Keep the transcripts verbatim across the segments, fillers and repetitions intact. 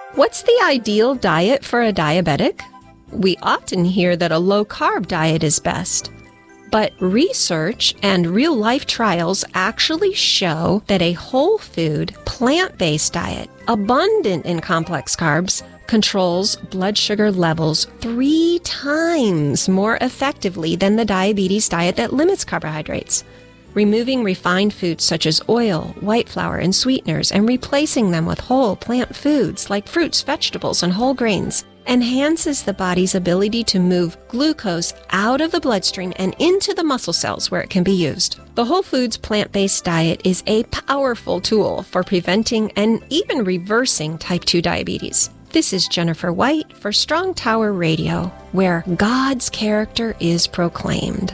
What's the ideal diet for a diabetic? We often hear that a low-carb diet is best. But research and real-life trials actually show that a whole food, plant-based diet, abundant in complex carbs, controls blood sugar levels three times more effectively than the diabetes diet that limits carbohydrates. Removing refined foods such as oil, white flour, and sweeteners and replacing them with whole plant foods like fruits, vegetables, and whole grains enhances the body's ability to move glucose out of the bloodstream and into the muscle cells where it can be used. The Whole Foods plant-based diet is a powerful tool for preventing and even reversing type two diabetes. This is Jennifer White for Strong Tower Radio, where God's character is proclaimed.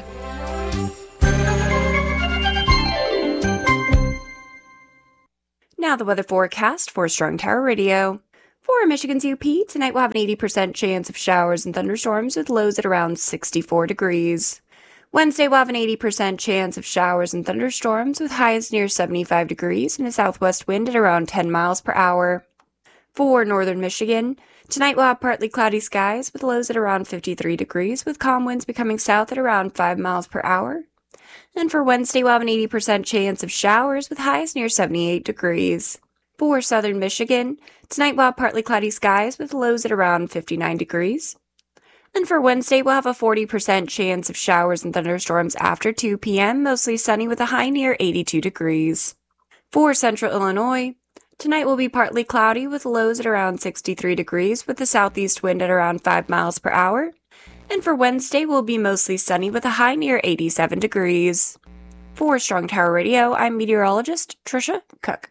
Now the weather forecast for Strong Tower Radio. For Michigan's U P, tonight we'll have an eighty percent chance of showers and thunderstorms with lows at around sixty-four degrees. Wednesday we'll have an eighty percent chance of showers and thunderstorms with highs near seventy-five degrees and a southwest wind at around ten miles per hour. For northern Michigan, tonight we'll have partly cloudy skies with lows at around fifty-three degrees with calm winds becoming south at around five miles per hour. And for Wednesday we'll have an eighty percent chance of showers with highs near seventy-eight degrees. For southern Michigan, tonight we'll have partly cloudy skies with lows at around fifty-nine degrees. And for Wednesday, we'll have a forty percent chance of showers and thunderstorms after two p.m., mostly sunny with a high near eighty-two degrees. For central Illinois, tonight will be partly cloudy with lows at around sixty-three degrees with the southeast wind at around five miles per hour. And for Wednesday, we'll be mostly sunny with a high near eighty-seven degrees. For Strong Tower Radio, I'm meteorologist Trisha Cook.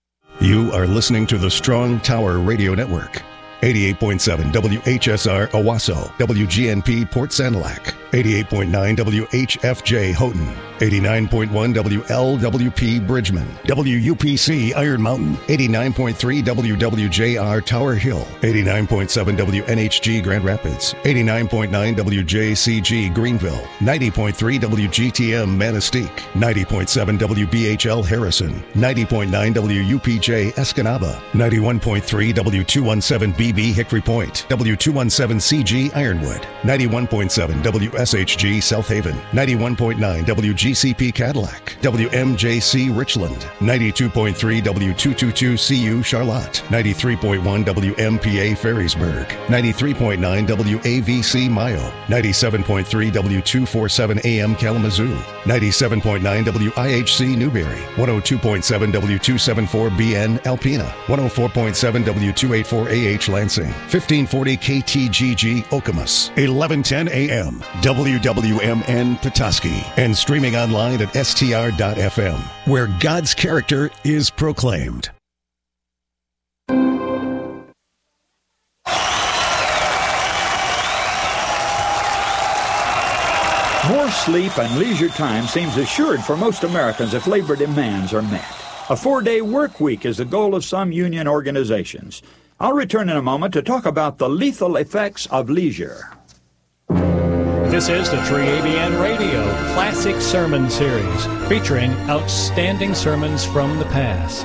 You are listening to the Strong Tower Radio Network. eighty-eight point seven W H S R Owasso, W G N P Port Sanilac, eighty-eight point nine W H F J Houghton, eighty-nine point one W L W P Bridgman, W U P C Iron Mountain, eighty-nine point three W W J R Tower Hill, eighty-nine point seven W N H G Grand Rapids, eighty-nine point nine W J C G Greenville, ninety point three W G T M Manistee, ninety point seven W B H L Harrison, ninety point nine W U P J Escanaba, ninety-one point three W two seventeen B B Hickory Point, W two seventeen C G Ironwood, ninety-one point seven W S H G South Haven, ninety-one point nine W G C P Cadillac, W M J C Richland, ninety-two point three W two twenty-two C U Charlotte, ninety-three point one W M P A Ferrisburg, ninety-three point nine W A V C Mayo, ninety-seven point three W two forty-seven A M Kalamazoo, ninety-seven point nine W I H C Newberry, one oh two point seven W two seventy-four B N Alpena, one oh four point seven W two eighty-four A H Lansing, fifteen forty K T G G Okemos, eleven ten A M W W M N Petoskey, and streaming online at S T R dot F M, where God's character is proclaimed. More sleep and leisure time seems assured for most Americans if labor demands are met. A four-day work week is the goal of some union organizations. I'll return in a moment to talk about the lethal effects of leisure. This is the three A B N Radio Classic Sermon Series, featuring outstanding sermons from the past.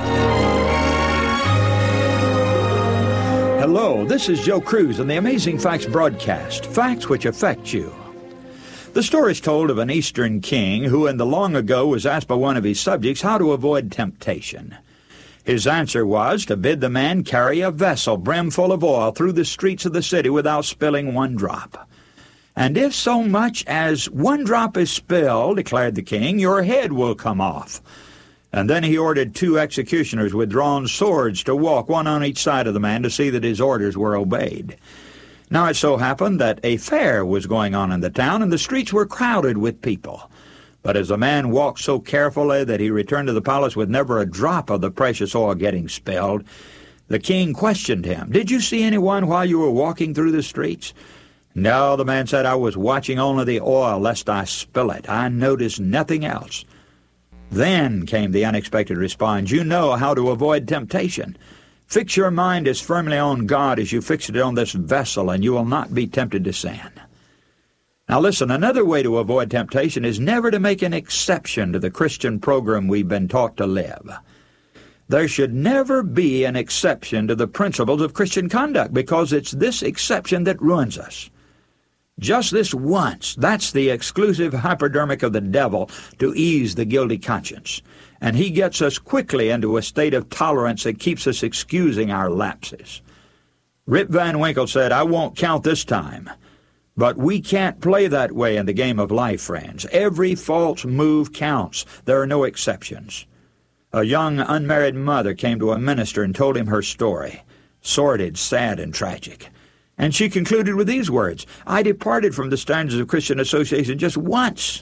Hello, this is Joe Cruz and the Amazing Facts broadcast, facts which affect you. The story is told of an Eastern king who in the long ago was asked by one of his subjects how to avoid temptation. His answer was to bid the man carry a vessel brimful of oil through the streets of the city without spilling one drop. And if so much as one drop is spilled, declared the king, your head will come off. And then he ordered two executioners with drawn swords to walk one on each side of the man to see that his orders were obeyed. Now it so happened that a fair was going on in the town, and the streets were crowded with people. But as the man walked so carefully that he returned to the palace with never a drop of the precious oil getting spilled, the king questioned him, "Did you see anyone while you were walking through the streets?" "No," the man said, "I was watching only the oil lest I spill it. I noticed nothing else." Then came the unexpected response, "You know how to avoid temptation. Fix your mind as firmly on God as you fixed it on this vessel, and you will not be tempted to sin." Now listen, another way to avoid temptation is never to make an exception to the Christian program we've been taught to live. There should never be an exception to the principles of Christian conduct, because it's this exception that ruins us. Just this once, that's the exclusive hypodermic of the devil to ease the guilty conscience. And he gets us quickly into a state of tolerance that keeps us excusing our lapses. Rip Van Winkle said, "I won't count this time." But we can't play that way in the game of life, friends. Every false move counts. There are no exceptions. A young unmarried mother came to a minister and told him her story, sordid, sad, and tragic. And she concluded with these words, "I departed from the standards of Christian association just once.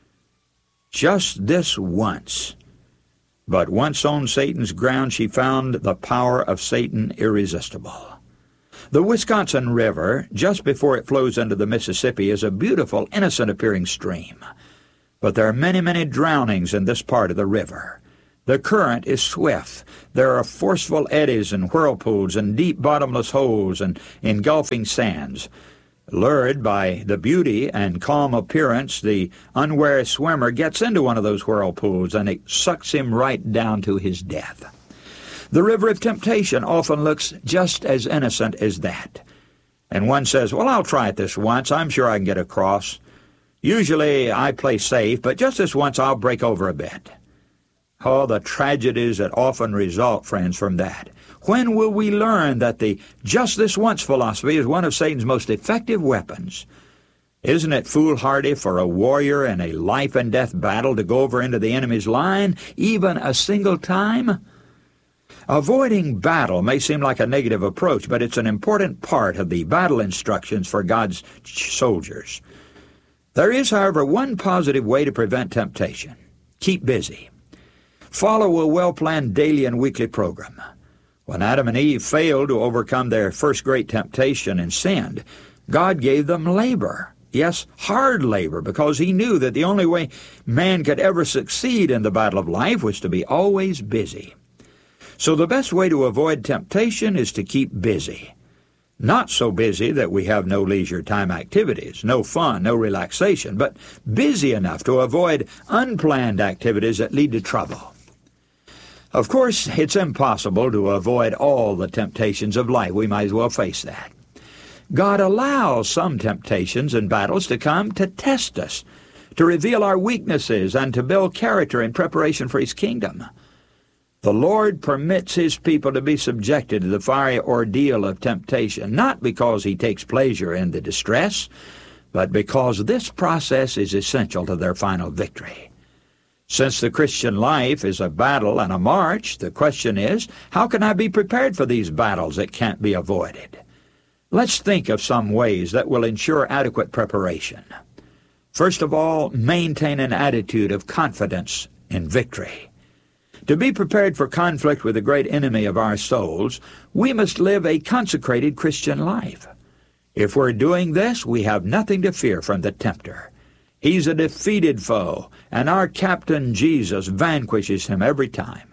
Just this once." But once on Satan's ground, she found the power of Satan irresistible. The Wisconsin River, just before it flows into the Mississippi, is a beautiful, innocent-appearing stream. But there are many, many drownings in this part of the river. The current is swift. There are forceful eddies and whirlpools and deep bottomless holes and engulfing sands. Lured by the beauty and calm appearance, the unwary swimmer gets into one of those whirlpools, and it sucks him right down to his death. The river of temptation often looks just as innocent as that. And one says, "Well, I'll try it this once. I'm sure I can get across. Usually I play safe, but just this once I'll break over a bit." Oh, the tragedies that often result, friends, from that. When will we learn that the just this once philosophy is one of Satan's most effective weapons? Isn't it foolhardy for a warrior in a life-and-death battle to go over into the enemy's line, even a single time? Avoiding battle may seem like a negative approach, but it's an important part of the battle instructions for God's soldiers. There is, however, one positive way to prevent temptation. Keep busy. Follow a well-planned daily and weekly program. When Adam and Eve failed to overcome their first great temptation and sinned, God gave them labor. Yes, hard labor, because he knew that the only way man could ever succeed in the battle of life was to be always busy. So the best way to avoid temptation is to keep busy. Not so busy that we have no leisure time activities, no fun, no relaxation, but busy enough to avoid unplanned activities that lead to trouble. Of course, it's impossible to avoid all the temptations of life. We might as well face that. God allows some temptations and battles to come to test us, to reveal our weaknesses, and to build character in preparation for his kingdom. The Lord permits his people to be subjected to the fiery ordeal of temptation, not because he takes pleasure in the distress, but because this process is essential to their final victory. Since the Christian life is a battle and a march, the question is, how can I be prepared for these battles that can't be avoided? Let's think of some ways that will ensure adequate preparation. First of all, maintain an attitude of confidence in victory. To be prepared for conflict with the great enemy of our souls, we must live a consecrated Christian life. If we're doing this, we have nothing to fear from the tempter. He's a defeated foe, and our captain Jesus vanquishes him every time.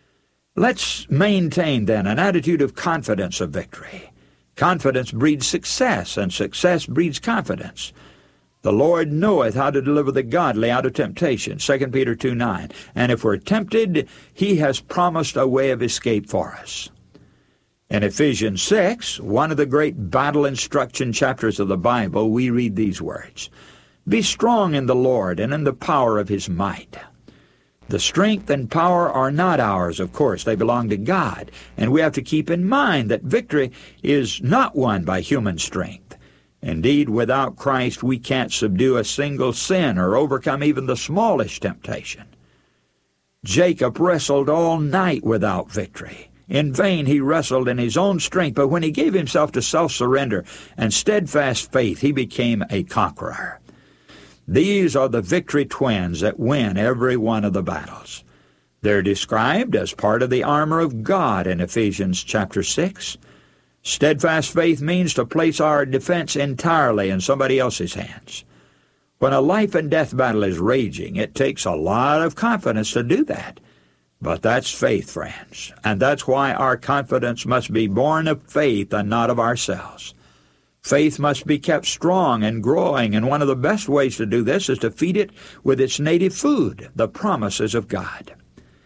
Let's maintain, then, an attitude of confidence of victory. Confidence breeds success, and success breeds confidence. The Lord knoweth how to deliver the godly out of temptation, Second Peter two nine. And if we're tempted, he has promised a way of escape for us. In Ephesians six, one of the great battle instruction chapters of the Bible, we read these words, "Be strong in the Lord and in the power of his might." The strength and power are not ours, of course. They belong to God. And we have to keep in mind that victory is not won by human strength. Indeed, without Christ, we can't subdue a single sin or overcome even the smallest temptation. Jacob wrestled all night without victory. In vain he wrestled in his own strength, but when he gave himself to self-surrender and steadfast faith, he became a conqueror. These are the victory twins that win every one of the battles. They're described as part of the armor of God in Ephesians chapter six. Steadfast faith means to place our defense entirely in somebody else's hands. When a life and death battle is raging, it takes a lot of confidence to do that. But that's faith, friends, and that's why our confidence must be born of faith and not of ourselves. Faith must be kept strong and growing, and one of the best ways to do this is to feed it with its native food, the promises of God.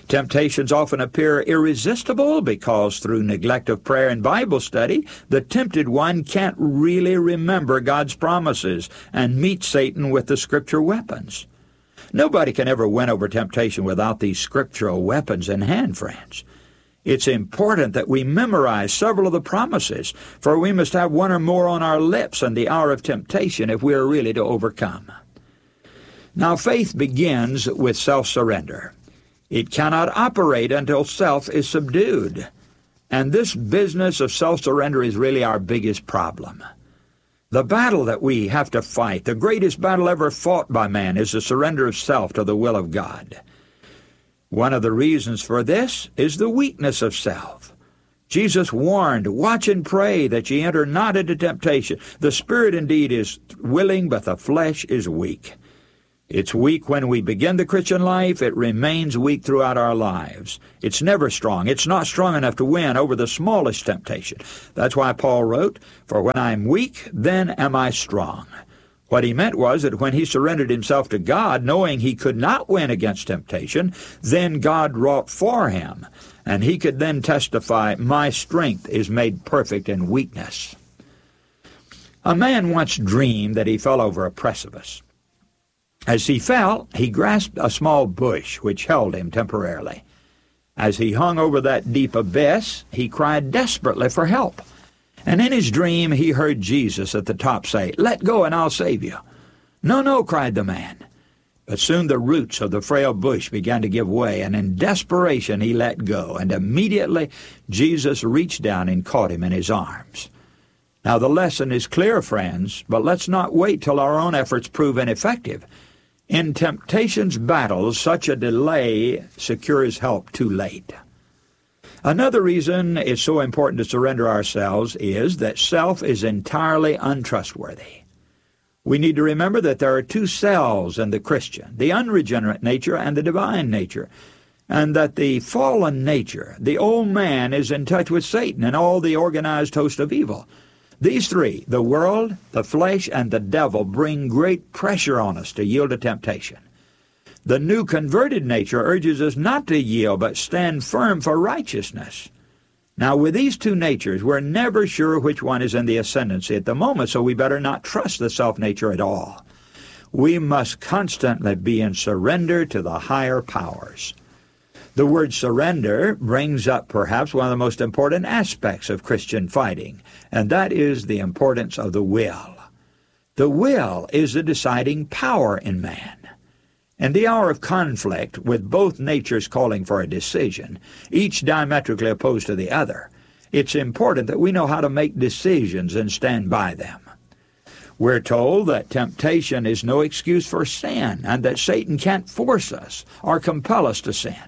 Temptations often appear irresistible because through neglect of prayer and Bible study, the tempted one can't really remember God's promises and meet Satan with the Scripture weapons. Nobody can ever win over temptation without these scriptural weapons in hand, friends. It's important that we memorize several of the promises, for we must have one or more on our lips in the hour of temptation if we are really to overcome. Now, faith begins with self-surrender. It cannot operate until self is subdued. And this business of self-surrender is really our biggest problem. The battle that we have to fight, the greatest battle ever fought by man, is the surrender of self to the will of God. One of the reasons for this is the weakness of self. Jesus warned, "Watch and pray that ye enter not into temptation. The spirit indeed is willing, but the flesh is weak." It's weak when we begin the Christian life. It remains weak throughout our lives. It's never strong. It's not strong enough to win over the smallest temptation. That's why Paul wrote, "For when I am weak, then am I strong." What he meant was that when he surrendered himself to God, knowing he could not win against temptation, then God wrought for him, and he could then testify, "My strength is made perfect in weakness." A man once dreamed that he fell over a precipice. As he fell, he grasped a small bush which held him temporarily. As he hung over that deep abyss, he cried desperately for help. And in his dream, he heard Jesus at the top say, "Let go and I'll save you." "No, no," cried the man. But soon the roots of the frail bush began to give way, and in desperation he let go, and immediately Jesus reached down and caught him in his arms. Now the lesson is clear, friends, but let's not wait till our own efforts prove ineffective. In temptation's battles, such a delay secures help too late. Another reason it's so important to surrender ourselves is that self is entirely untrustworthy. We need to remember that there are two selves in the Christian, the unregenerate nature and the divine nature, and that the fallen nature, the old man, is in touch with Satan and all the organized host of evil. These three, the world, the flesh, and the devil, bring great pressure on us to yield to temptation. The new converted nature urges us not to yield, but stand firm for righteousness. Now, with these two natures, we're never sure which one is in the ascendancy at the moment, so we better not trust the self-nature at all. We must constantly be in surrender to the higher powers. The word surrender brings up perhaps one of the most important aspects of Christian fighting, and that is the importance of the will. The will is the deciding power in man. In the hour of conflict, with both natures calling for a decision, each diametrically opposed to the other, it's important that we know how to make decisions and stand by them. We're told that temptation is no excuse for sin, and that Satan can't force us or compel us to sin.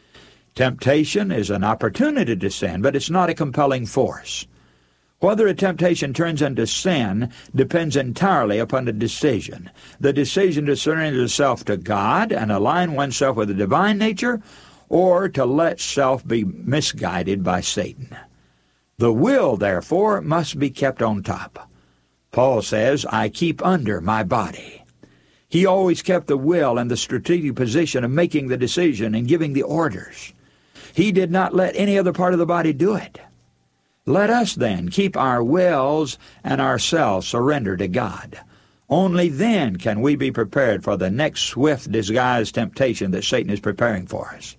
Temptation is an opportunity to sin, but it's not a compelling force. Whether a temptation turns into sin depends entirely upon the decision. The decision to surrender self to God and align oneself with the divine nature, or to let self be misguided by Satan. The will, therefore, must be kept on top. Paul says, "I keep under my body." He always kept the will in the strategic position of making the decision and giving the orders. He did not let any other part of the body do it. Let us, then, keep our wills and ourselves surrendered to God. Only then can we be prepared for the next swift, disguised temptation that Satan is preparing for us.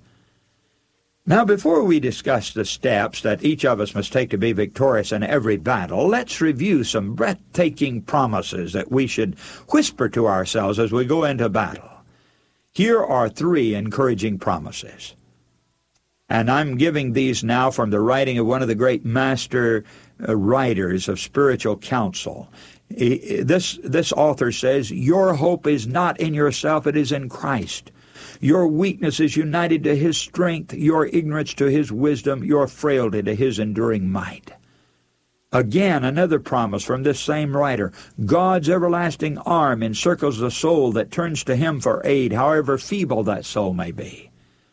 Now, before we discuss the steps that each of us must take to be victorious in every battle, let's review some breathtaking promises that we should whisper to ourselves as we go into battle. Here are three encouraging promises. And I'm giving these now from the writing of one of the great master uh, writers of spiritual counsel. He, this, this author says, "Your hope is not in yourself, it is in Christ. Your weakness is united to His strength, your ignorance to His wisdom, your frailty to His enduring might." Again, another promise from this same writer. God's everlasting arm encircles the soul that turns to Him for aid, however feeble that soul may be.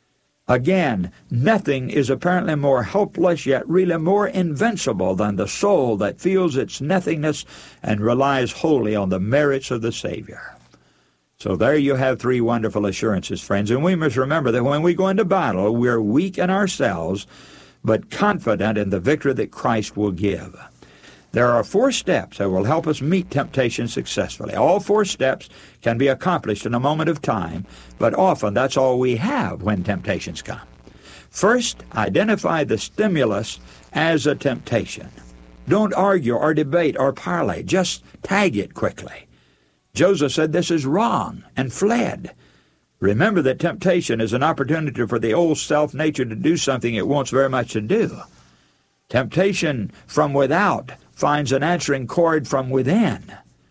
Again, nothing is apparently more helpless, yet really more invincible than the soul that feels its nothingness and relies wholly on the merits of the Savior. So there you have three wonderful assurances, friends. And we must remember that when we go into battle, we're weak in ourselves, but confident in the victory that Christ will give. There are four steps that will help us meet temptation successfully. All four steps can be accomplished in a moment of time, but often that's all we have when temptations come. First, identify the stimulus as a temptation. Don't argue or debate or parley. Just tag it quickly. Joseph said this is wrong and fled. Remember that temptation is an opportunity for the old self-nature to do something it wants very much to do. Temptation from without finds an answering chord from within.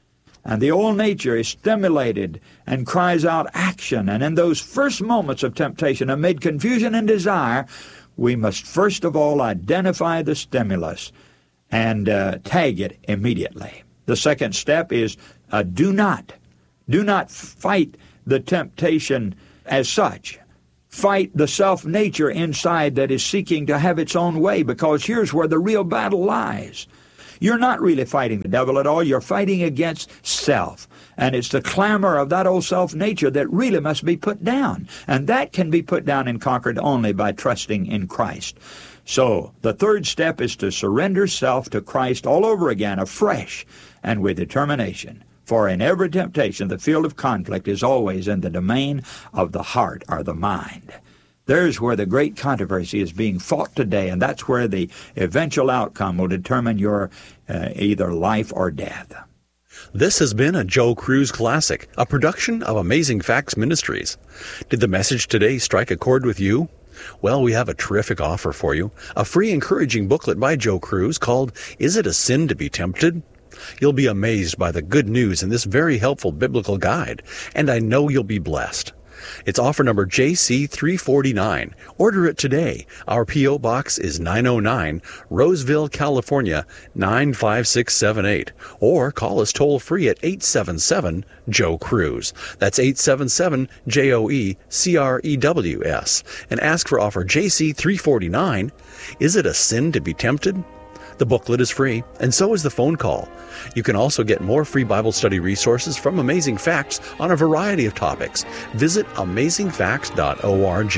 And the old nature is stimulated and cries out action. And in those first moments of temptation, amid confusion and desire, we must first of all identify the stimulus and uh, tag it immediately. The second step is uh, do not. Do not fight the temptation as such. Fight the self-nature inside that is seeking to have its own way, because here's where the real battle lies. You're not really fighting the devil at all. You're fighting against self. And it's the clamor of that old self-nature that really must be put down. And that can be put down and conquered only by trusting in Christ. So the third step is to surrender self to Christ all over again, afresh and with determination. For in every temptation, the field of conflict is always in the domain of the heart or the mind. There's where the great controversy is being fought today, and that's where the eventual outcome will determine your uh, either life or death. This has been a Joe Cruz Classic, a production of Amazing Facts Ministries. Did the message today strike a chord with you? Well, we have a terrific offer for you, a free encouraging booklet by Joe Cruz called Is It a Sin to Be Tempted? You'll be amazed by the good news in this very helpful biblical guide, and I know you'll be blessed. It's offer number J C three forty-nine. Order it today. Our P O Box is nine oh nine, Roseville, California, nine five six seven eight. Or call us toll-free at eight seven seven, Joe Cruz. That's eight seven seven, J O E C R E W S. And ask for offer J C three forty-nine. Is it a sin to be tempted? The booklet is free, and so is the phone call. You can also get more free Bible study resources from Amazing Facts on a variety of topics. Visit amazing facts dot org.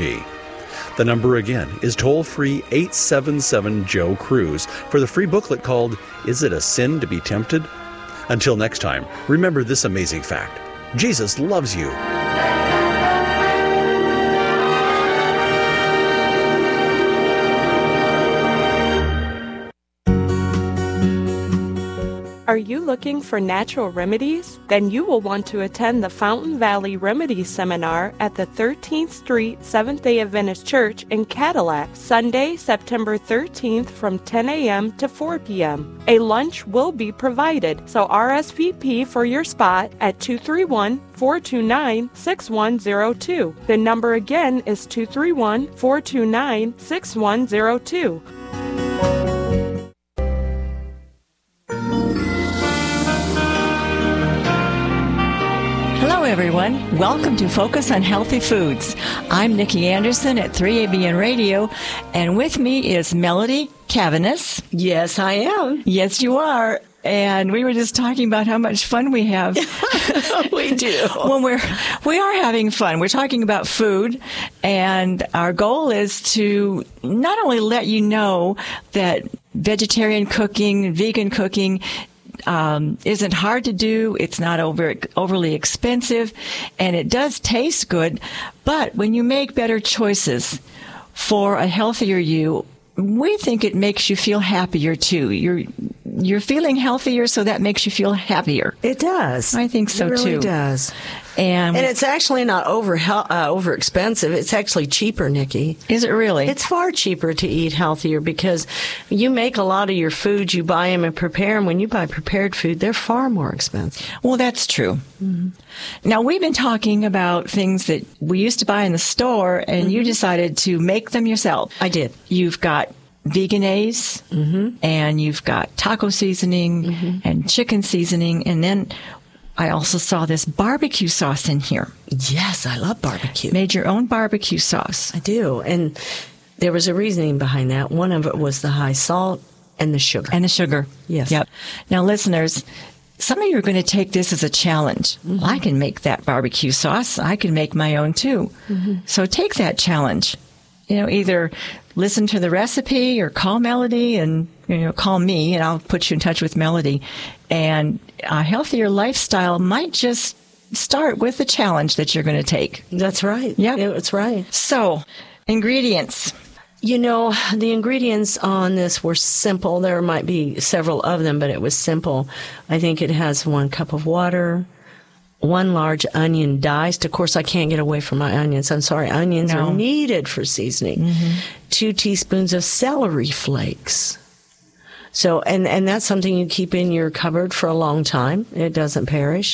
The number again is toll-free eight seven seven, Joe Cruz for the free booklet called Is It a Sin to Be Tempted? Until next time, remember this amazing fact. Jesus loves you. Are you looking for natural remedies? Then you will want to attend the Fountain Valley Remedies Seminar at the thirteenth Street Seventh-day Adventist Church in Cadillac, Sunday, September thirteenth from ten a.m. to four p.m. A lunch will be provided, so R S V P for your spot at two three one, four two nine, six one zero two. The number again is two three one, four two nine, six one zero two. Hello, everyone. Welcome to Focus on Healthy Foods. I'm Nikki Anderson at three A B N Radio, and with me is Melody Cavanis. Yes, I am. Yes, you are. And we were just talking about how much fun we have. We do. When we're, we are having fun. We're talking about food, and our goal is to not only let you know that vegetarian cooking, vegan cooking, Um, isn't hard to do. It's not over overly expensive, and it does taste good. But when you make better choices for a healthier you, we think it makes you feel happier too. You're you're feeling healthier, so that makes you feel happier. It does. I think so it really too. It does. And, and it's actually not over uh, over expensive. It's actually cheaper, Nikki. Is it really? It's far cheaper to eat healthier because you make a lot of your foods, you buy them and prepare them. When you buy prepared food, they're far more expensive. Well, that's true. Mm-hmm. Now, we've been talking about things that we used to buy in the store, and mm-hmm. you decided to make them yourself. I did. You've got Vegenaise, mm-hmm. and you've got taco seasoning mm-hmm. and chicken seasoning, and then I also saw this barbecue sauce in here. Yes, I love barbecue. Made your own barbecue sauce. I do, and there was a reasoning behind that. One of it was the high salt and the sugar. And the sugar. Yes. Yep. Now, listeners, some of you are going to take this as a challenge. Mm-hmm. Well, I can make that barbecue sauce. I can make my own too. Mm-hmm. So take that challenge. You know, either listen to the recipe or call Melody and, you know, call me and I'll put you in touch with Melody. And a healthier lifestyle might just start with the challenge that you're going to take. That's right. Yeah, that's right. So, ingredients. You know, the ingredients on this were simple. There might be several of them, but it was simple. I think it has one cup of water, one large onion diced. Of course, I can't get away from my onions. I'm sorry. Onions no. are needed for seasoning. Mm-hmm. Two teaspoons of celery flakes. So, and, and that's something you keep in your cupboard for a long time. It doesn't perish.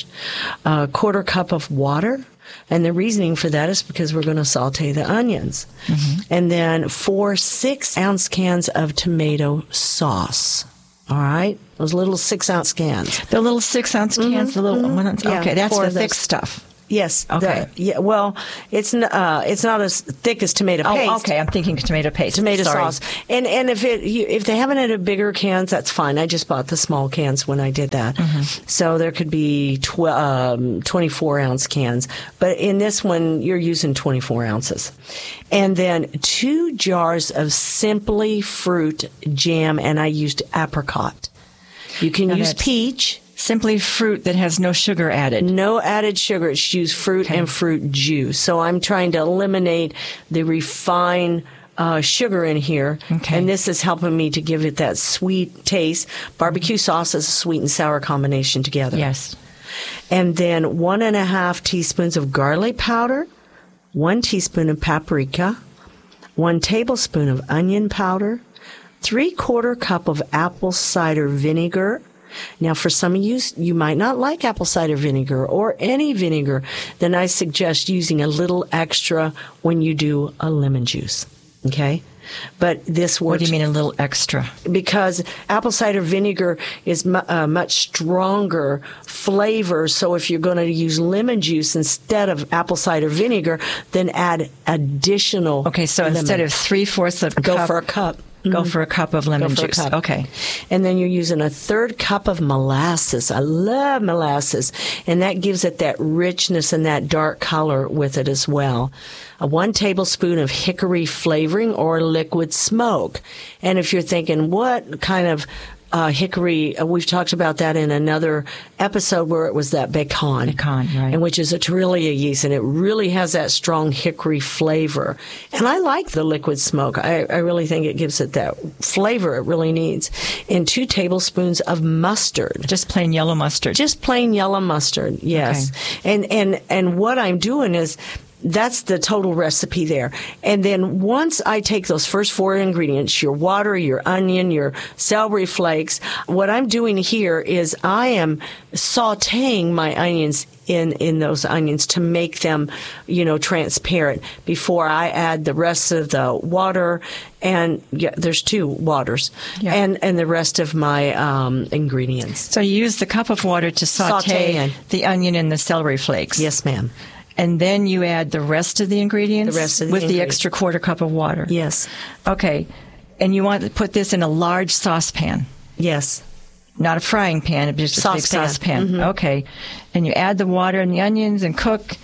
A quarter cup of water. And the reasoning for that is because we're going to saute the onions. Mm-hmm. And then four six-ounce cans of tomato sauce. All right? Those little six-ounce cans. The little six-ounce cans, mm-hmm. the little mm-hmm. one. Okay, yeah, that's the thick those. stuff. Yes. Okay. The, yeah. Well, it's uh, it's not as thick as tomato paste. Oh, okay. I'm thinking tomato paste. Tomato Sorry. sauce. And and if it you, if they haven't had a bigger cans, that's fine. I just bought the small cans when I did that. Mm-hmm. So there could be tw- um, twenty-four ounce cans, but in this one you're using twenty-four ounces. And then two jars of Simply Fruit jam, and I used apricot. You can now use peach. Simply Fruit that has no sugar added. No added sugar. It's used fruit okay. and fruit juice. So I'm trying to eliminate the refined uh, sugar in here. Okay. And this is helping me to give it that sweet taste. Barbecue sauce is a sweet and sour combination together. Yes. And then one and a half teaspoons of garlic powder, one teaspoon of paprika, one tablespoon of onion powder, three quarter cup of apple cider vinegar. Now, for some of you, you might not like apple cider vinegar or any vinegar. Then I suggest using a little extra when you do a lemon juice. Okay? But this works. What do you mean a little extra? Because apple cider vinegar is mu- uh, much stronger flavor. So if you're going to use lemon juice instead of apple cider vinegar, then add additional. Okay, so lemon. instead of three-fourths of a Go cup. for a cup. Go for a cup of lemon juice. Cup. Okay. And then you're using a third cup of molasses. I love molasses. And that gives it that richness and that dark color with it as well. A one tablespoon of hickory flavoring or liquid smoke. And if you're thinking, what kind of Uh, hickory, uh, we've talked about that in another episode where it was that bacon. Bacon, right. And which is a Torrelia yeast, and it really has that strong hickory flavor. And I like the liquid smoke. I, I really think it gives it that flavor it really needs. And two tablespoons of mustard. Just plain yellow mustard. Just plain yellow mustard, yes. Okay. And, and, and what I'm doing is, that's the total recipe there. And then once I take those first four ingredients, your water, your onion, your celery flakes, what I'm doing here is I am sauteing my onions in, in those onions to make them, you know, transparent before I add the rest of the water. And yeah, there's two waters yeah. and, and the rest of my um, ingredients. So you use the cup of water to saute, saute the onion and the celery flakes. Yes, ma'am. And then you add the rest of the ingredients the rest of the with ingredients. the extra quarter cup of water. Yes. Okay. And you want to put this in a large saucepan. Yes. Not a frying pan, but just a big saucepan. Mm-hmm. Okay. And you add the water and the onions and cook.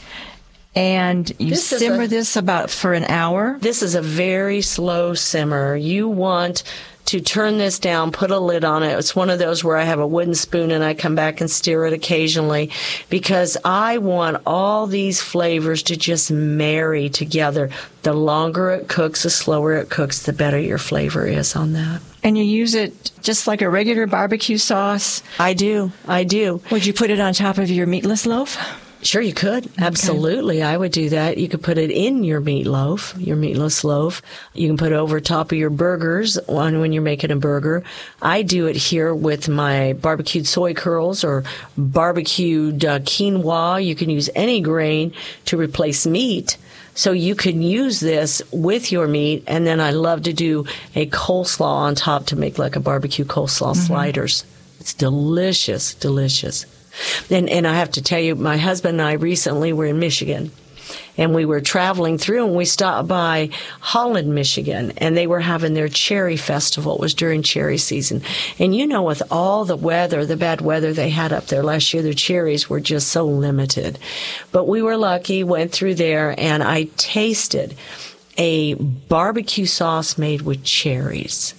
And you this simmer a, this about for an hour. This is a very slow simmer. You want to turn this down, put a lid on it. It's one of those where I have a wooden spoon and I come back and stir it occasionally because I want all these flavors to just marry together. The longer it cooks, the slower it cooks, the better your flavor is on that. And you use it just like a regular barbecue sauce? I do. I do. Would you put it on top of your meatless loaf? Sure, you could. Absolutely. Okay. I would do that. You could put it in your meatloaf, your meatless loaf. You can put it over top of your burgers when, when you're making a burger. I do it here with my barbecued soy curls or barbecued uh, quinoa. You can use any grain to replace meat. So you can use this with your meat. And then I love to do a coleslaw on top to make like a barbecue coleslaw mm-hmm. sliders. It's delicious, delicious. And, and I have to tell you, my husband and I recently were in Michigan, And we were traveling through, and we stopped by Holland, Michigan, and they were having their cherry festival. It was during cherry season. And you know, with all the weather, the bad weather they had up there last year, the cherries were just so limited. But we were lucky, went through there, and I tasted a barbecue sauce made with cherries.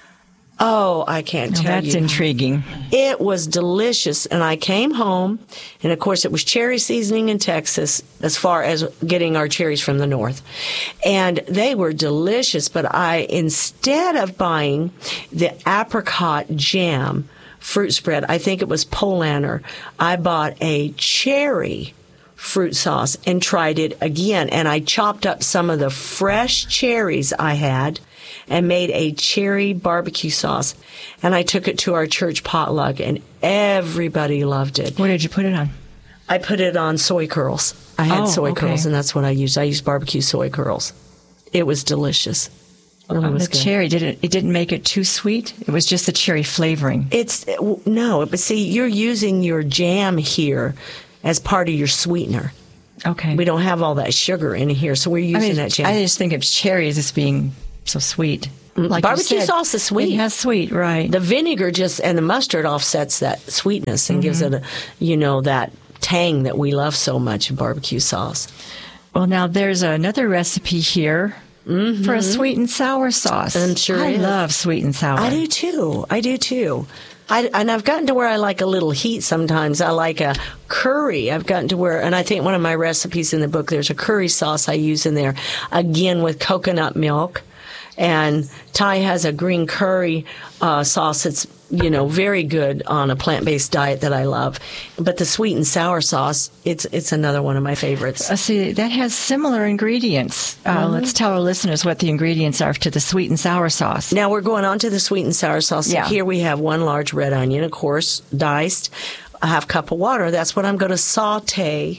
Oh, I can't tell oh, you. That's intriguing. It was delicious. And I came home, and of course, it was cherry seasoning in Texas as far as getting our cherries from the north. And they were delicious, but I, instead of buying the apricot jam fruit spread, I think it was Polaner, I bought a cherry fruit sauce and tried it again. And I chopped up some of the fresh cherries I had and made a cherry barbecue sauce. And I took it to our church potluck, and everybody loved it. What did you put it on? I put it on soy curls. I had oh, soy okay. curls, and that's what I used. I used barbecue soy curls. It was delicious. It really oh, was the good. cherry, did it, it didn't make it too sweet? It was just the cherry flavoring. It's, no, but see, you're using your jam here as part of your sweetener. Okay. We don't have all that sugar in here, so we're using I mean, that jam. I just think of cherries as being so sweet. Like barbecue said, sauce is sweet. It has sweet, right. The vinegar just and the mustard offsets that sweetness and mm-hmm. gives it a, you know, that tang that we love so much in barbecue sauce. Well, now there's another recipe here mm-hmm. for a sweet and sour sauce. And sure I is. love sweet and sour. I do too. I do too. I, and I've gotten to where I like a little heat sometimes. I like a curry. I've gotten to where, and I think one of my recipes in the book, there's a curry sauce I use in there, again with coconut milk. And Ty has a green curry uh, sauce that's, you know, very good on a plant-based diet that I love. But the sweet and sour sauce, it's it's another one of my favorites. Uh, see, that has similar ingredients. Uh, mm-hmm. Let's tell our listeners what the ingredients are to the sweet and sour sauce. Now we're going on to the sweet and sour sauce. Yeah. So here we have one large red onion, of course, diced, a half cup of water. That's what I'm going to saute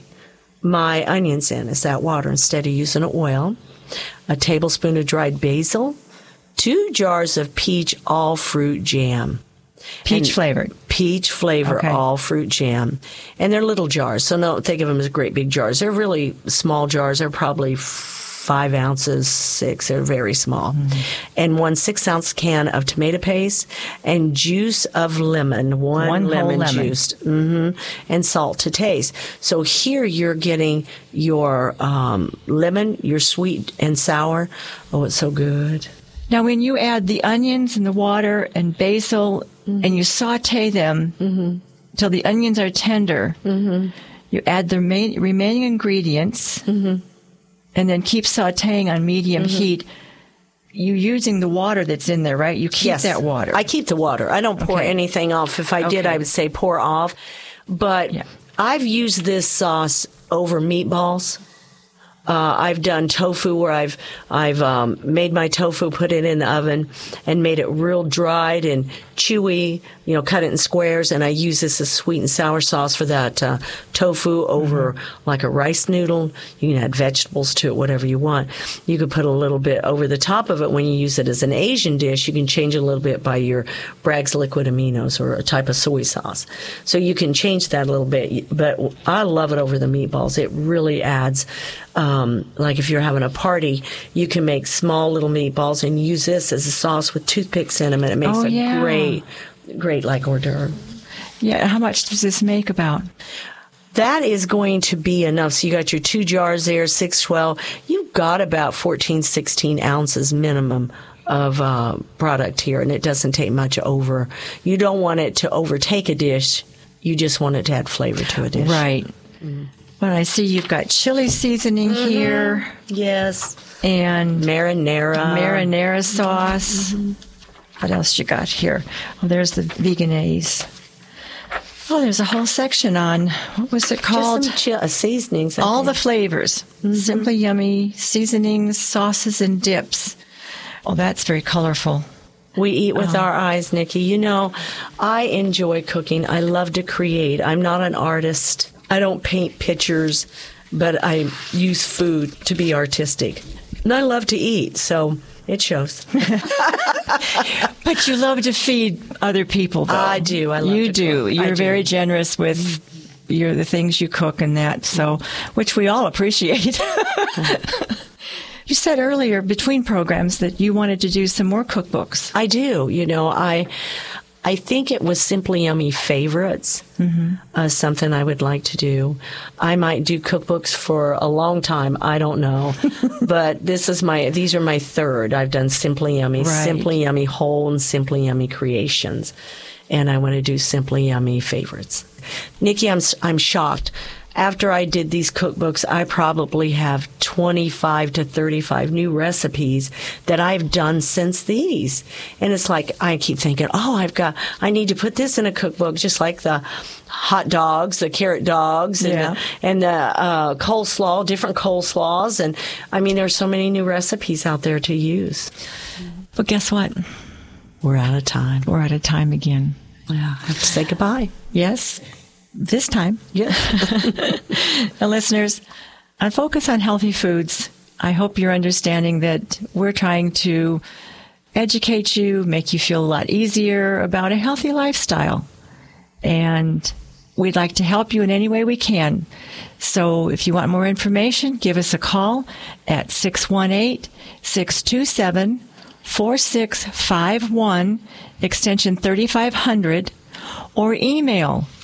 my onions in, is that water instead of using oil. A tablespoon of dried basil, two jars of peach all fruit jam. Peach and flavored. Peach flavor okay. all fruit jam. And they're little jars, so don't think of them as great big jars. They're really small jars. They're probably five ounces, six. They're very small. Mm-hmm. And one six-ounce can of tomato paste and juice of lemon, one, one lemon, lemon juice, mm-hmm, and salt to taste. So here you're getting your um, lemon, your sweet and sour. Oh, it's so good. Now, when you add the onions and the water and basil mm-hmm. and you saute them mm-hmm. till the onions are tender, mm-hmm. you add the remain, remaining ingredients mm-hmm. and then keep sauteing on medium mm-hmm. heat. You're using the water that's in there, right? You keep yes, that water. I keep the water. I don't pour okay. anything off. If I did, okay. I would say pour off. But yeah. I've used this sauce over meatballs. Uh, I've done tofu where I've I've um, made my tofu, put it in the oven, and made it real dried and chewy. You know, cut it in squares, and I use this as sweet and sour sauce for that uh, tofu over mm-hmm. like a rice noodle. You can add vegetables to it, whatever you want. You could put a little bit over the top of it when you use it as an Asian dish. You can change it a little bit by your Bragg's liquid aminos or a type of soy sauce. So you can change that a little bit. But I love it over the meatballs. It really adds. Um, like if you're having a party, you can make small little meatballs and use this as a sauce with toothpicks in them, and it makes oh, a yeah. great, great like hors d'oeuvre. Yeah, how much does this make about? That is going to be enough. So you got your two jars there, six, twelve. You've got about fourteen, sixteen ounces minimum of uh, product here, and it doesn't take much over. You don't want it to overtake a dish. You just want it to add flavor to a dish. Right. Mm. Well, I see you've got chili seasoning mm-hmm. here. Yes. And marinara. Marinara sauce. Mm-hmm. What else you got here? Oh, there's the Vegenaise. Oh, there's a whole section on, what was it called? Just some chi- uh, seasonings. I All think. the flavors. Mm-hmm. Simply Yummy, seasonings, sauces, and dips. Oh, that's very colorful. We eat with uh-huh. our eyes, Nikki. You know, I enjoy cooking. I love to create. I'm not an artist. I don't paint pictures, but I use food to be artistic. And I love to eat, so it shows. But you love to feed other people, though. I do. I love you to do. cook. You're I do. very generous with your the things you cook and that, so which we all appreciate. You said earlier between programs that you wanted to do some more cookbooks. I do. You know, I I think it was Simply Yummy Favorites, mm-hmm. uh, something I would like to do. I might do cookbooks for a long time. I don't know. But this is my, these are my third. I've done Simply Yummy, right. Simply Yummy Whole, and Simply Yummy Creations. And I want to do Simply Yummy Favorites. Nikki, I'm, I'm shocked. After I did these cookbooks, I probably have twenty-five to thirty-five new recipes that I've done since these. And it's like, I keep thinking, oh, I've got, I need to put this in a cookbook, just like the hot dogs, the carrot dogs, and yeah. the, and the uh, coleslaw, different coleslaws. And I mean, there's so many new recipes out there to use. But guess what? We're out of time. We're out of time again. Yeah, I have to say goodbye. Yes. This time. Yes. Now, listeners, on Focus on Healthy Foods, I hope you're understanding that we're trying to educate you, make you feel a lot easier about a healthy lifestyle. And we'd like to help you in any way we can. So if you want more information, give us a call at six one eight, six two seven, four six five one, extension thirty-five hundred, or email